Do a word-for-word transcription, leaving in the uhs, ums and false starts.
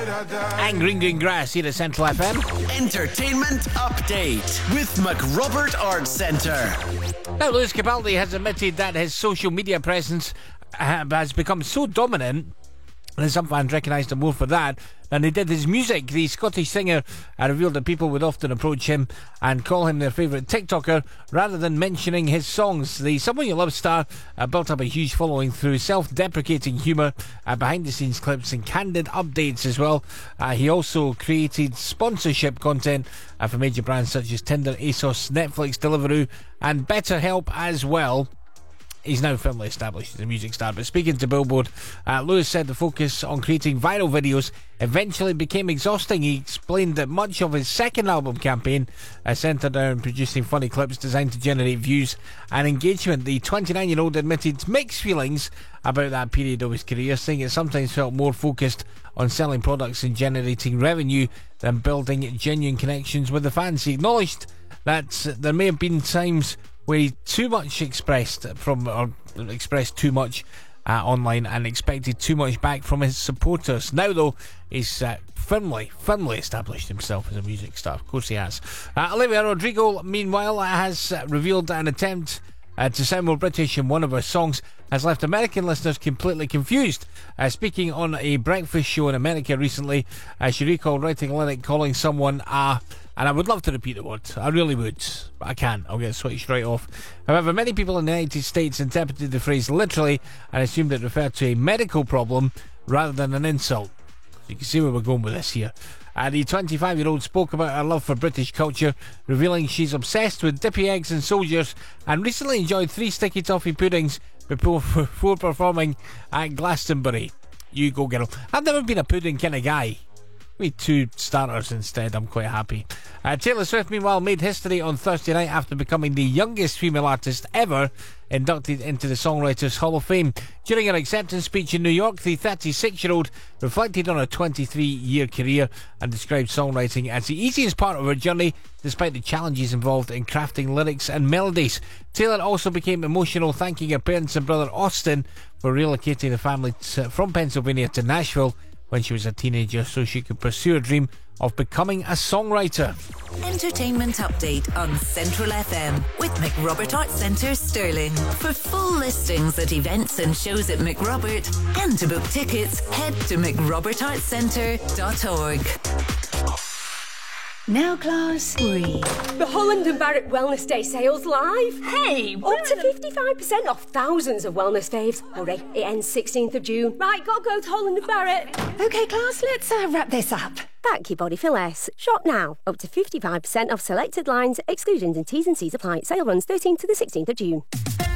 And Green Green Grass here at Central F M. Entertainment Update with McRobert Arts Centre. Now, Lewis Capaldi has admitted that his social media presence uh, has become so dominant, and some fans recognised him more for that than they did his music. The Scottish singer uh, revealed that people would often approach him and call him their favourite TikToker rather than mentioning his songs. The Someone You Love star uh, built up a huge following through self-deprecating humour, uh, behind-the-scenes clips and candid updates as well. Uh, he also created sponsorship content uh, for major brands such as Tinder, ASOS, Netflix, Deliveroo and BetterHelp as well. He's now firmly established as a music star. But speaking to Billboard, uh, Lewis said the focus on creating viral videos eventually became exhausting. He explained that much of his second album campaign uh, centred around producing funny clips designed to generate views and engagement. The twenty-nine-year-old admitted mixed feelings about that period of his career, saying it sometimes felt more focused on selling products and generating revenue than building genuine connections with the fans. He acknowledged that there may have been times where he too much expressed from or expressed too much uh, online and expected too much back from his supporters. Now, though, he's uh, firmly, firmly established himself as a music star. Of course, he has. Uh, Olivia Rodrigo, meanwhile, has uh, revealed an attempt uh, to sound more British in one of her songs has left American listeners completely confused. Uh, speaking on a breakfast show in America recently, uh, she recalled writing a lyric calling someone a. And I would love to repeat the word. I really would. But I can't. I'll get switched right off. However, many people in the United States interpreted the phrase literally and assumed it referred to a medical problem rather than an insult. So you can see where we're going with this here. Uh, the twenty-five-year-old spoke about her love for British culture, revealing she's obsessed with dippy eggs and soldiers and recently enjoyed three sticky toffee puddings before, before performing at Glastonbury. You go, girl. I've never been a pudding kind of guy. With two starters instead, I'm quite happy. Uh, Taylor Swift, meanwhile, made history on Thursday night after becoming the youngest female artist ever inducted into the Songwriters Hall of Fame. During her acceptance speech in New York, the thirty-six-year-old reflected on her twenty-three-year career and described songwriting as the easiest part of her journey, despite the challenges involved in crafting lyrics and melodies. Taylor also became emotional, thanking her parents and brother Austin for relocating the family to, from Pennsylvania to Nashville when she was a teenager so she could pursue her dream of becoming a songwriter. Entertainment Update on Central F M with McRobert Arts Centre Stirling. For full listings at events and shows at McRobert and to book tickets, head to mcrobert arts centre dot org. Now, class three. The Holland and Barrett Wellness Day sales live. Hey, up to fifty-five percent off thousands of wellness faves. Hurry, it ends sixteenth of June. Right, gotta go to Holland and Barrett. Okay, class, let's uh, wrap this up. Back your body for less. Shop now. Up to fifty-five percent off selected lines. Exclusions and T's and C's apply. Sale runs thirteenth to the sixteenth of June.